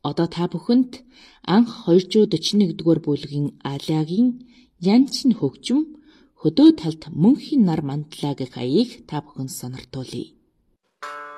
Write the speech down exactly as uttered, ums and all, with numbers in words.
одоо та бүхэнд анх двухсад сексен нэгдүгээр бүлгийн Алагийн Янчин хөгжим хөдөө талд мөнхийн нар мандлаа гэх аяыг та бүхэн сониртуулъя.